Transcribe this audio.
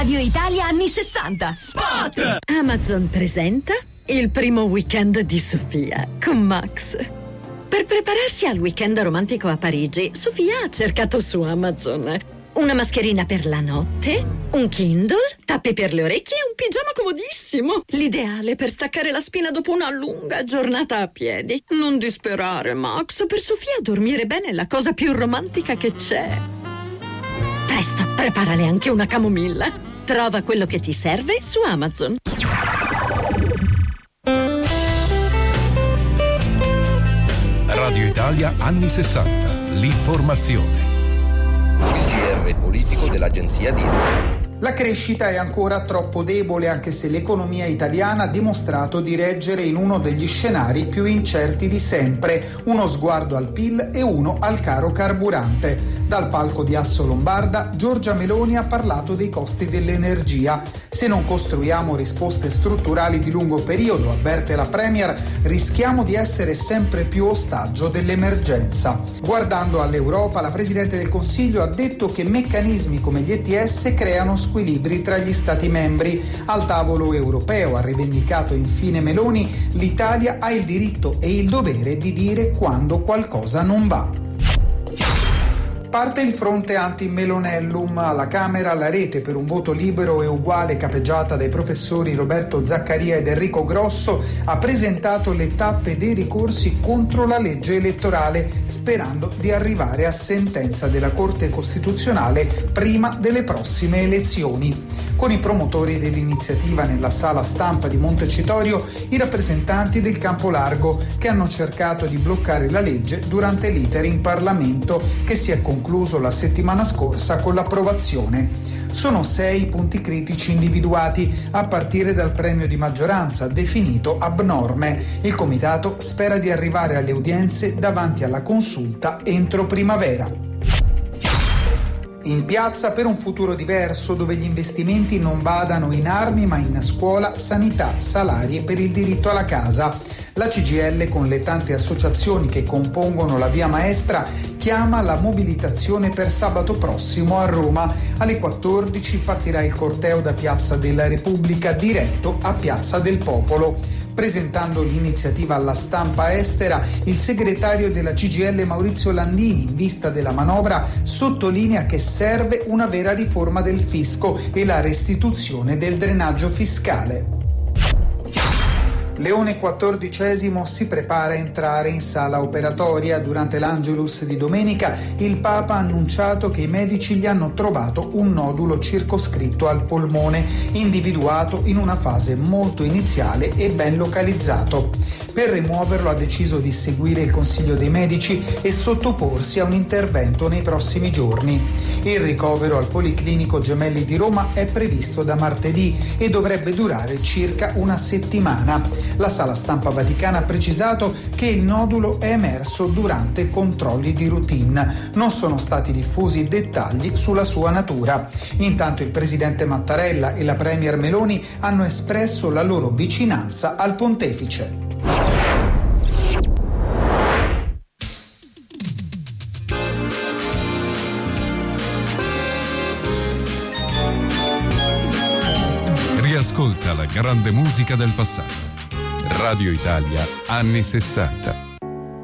Radio Italia anni 60. Spot! Amazon presenta il primo weekend di Sofia con Max. Per prepararsi al weekend romantico a Parigi, Sofia ha cercato su Amazon una mascherina per la notte, un Kindle, tappi per le orecchie e un pigiama comodissimo. L'ideale per staccare la spina dopo una lunga giornata a piedi. Non disperare, Max. Per Sofia dormire bene è la cosa più romantica che c'è. Presto, preparale anche una camomilla. Trova quello che ti serve su Amazon. Radio Italia anni 60. L'informazione. Il GR politico dell'agenzia DIRE. La crescita è ancora troppo debole, anche se l'economia italiana ha dimostrato di reggere in uno degli scenari più incerti di sempre, uno sguardo al PIL e uno al caro carburante. Dal palco di Assolombarda, Giorgia Meloni ha parlato dei costi dell'energia. Se non costruiamo risposte strutturali di lungo periodo, avverte la Premier, rischiamo di essere sempre più ostaggio dell'emergenza. Guardando all'Europa, la Presidente del Consiglio ha detto che meccanismi come gli ETS creano squilibri tra gli Stati membri. Al tavolo europeo, ha rivendicato infine Meloni, l'Italia ha il diritto e il dovere di dire quando qualcosa non va. Parte il fronte anti-Melonellum. Alla Camera la rete per un voto libero e uguale, capeggiata dai professori Roberto Zaccaria ed Enrico Grosso, ha presentato le tappe dei ricorsi contro la legge elettorale, sperando di arrivare a sentenza della Corte Costituzionale prima delle prossime elezioni. Con i promotori dell'iniziativa nella sala stampa di Montecitorio i rappresentanti del Campo Largo, che hanno cercato di bloccare la legge durante l'iter in Parlamento, che si è concluso la settimana scorsa con l'approvazione. Sono 6 punti critici individuati, a partire dal premio di maggioranza, definito abnorme. Il comitato spera di arrivare alle udienze davanti alla Consulta entro primavera. In piazza per un futuro diverso, dove gli investimenti non vadano in armi ma in scuola, sanità, salari e per il diritto alla casa. La CGIL, con le tante associazioni che compongono la Via Maestra, chiama la mobilitazione per sabato prossimo a Roma. Alle 14 partirà il corteo da Piazza della Repubblica diretto a Piazza del Popolo. Presentando l'iniziativa alla stampa estera, il segretario della CGIL Maurizio Landini, in vista della manovra, sottolinea che serve una vera riforma del fisco e la restituzione del drenaggio fiscale. Leone XIV si prepara a entrare in sala operatoria. Durante l'Angelus di domenica, il Papa ha annunciato che i medici gli hanno trovato un nodulo circoscritto al polmone, individuato in una fase molto iniziale e ben localizzato. Per rimuoverlo ha deciso di seguire il consiglio dei medici e sottoporsi a un intervento nei prossimi giorni. Il ricovero al Policlinico Gemelli di Roma è previsto da martedì e dovrebbe durare circa una settimana. La sala stampa vaticana ha precisato che il nodulo è emerso durante controlli di routine. Non sono stati diffusi dettagli sulla sua natura. Intanto il presidente Mattarella e la premier Meloni hanno espresso la loro vicinanza al pontefice. Riascolta la grande musica del passato. Radio Italia anni 60.